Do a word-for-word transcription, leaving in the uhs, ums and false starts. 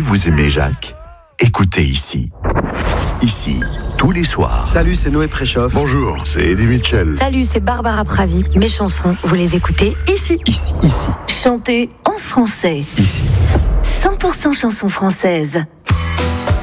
vous aimez Jacques, écoutez ici. Ici, tous les soirs. Salut, c'est Noé Préchoff. Bonjour, c'est Eddie Mitchell. Salut, c'est Barbara Pravi. Mes chansons, vous les écoutez ici. Ici, ici. Chantez en français. Ici. cent pour cent chansons françaises.